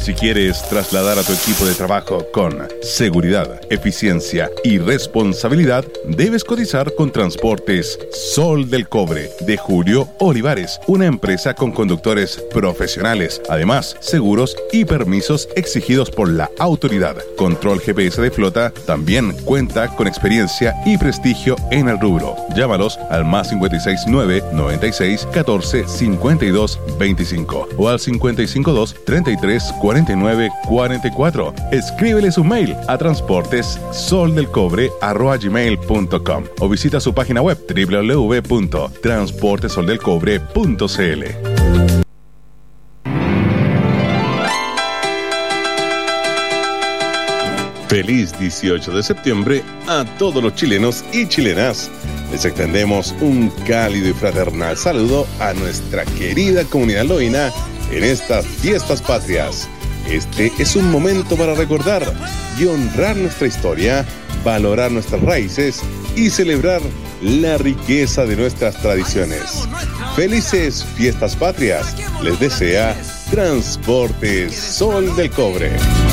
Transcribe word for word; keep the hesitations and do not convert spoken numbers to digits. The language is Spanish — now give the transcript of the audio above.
Si quieres trasladar a tu equipo de trabajo con seguridad, eficiencia y responsabilidad, debes cotizar con Transportes Sol del Cobre de Julio Olivares, una empresa con conductores profesionales, además seguros y permisos exigidos por la autoridad. Control G P S de flota también cuenta con experiencia y prestigio en el rubro. Llámalos al más cincuenta y seis nueve, noventa y seis, catorce, cincuenta y dos, veinticinco o al cincuenta y cinco dos, treinta y tres, cuarenta y nueve, cuarenta y cuatro. Escríbeles un mail a transportes sol del cobre arroba gmail punto com o visita su página web doble u doble u doble u punto transportes sol del cobre punto c l. Feliz dieciocho de septiembre a todos los chilenos y chilenas. Les extendemos un cálido y fraternal saludo a nuestra querida comunidad loína en estas fiestas patrias. Este es un momento para recordar y honrar nuestra historia, valorar nuestras raíces y celebrar la riqueza de nuestras tradiciones. Felices fiestas patrias, les desea Transportes Sol del Cobre.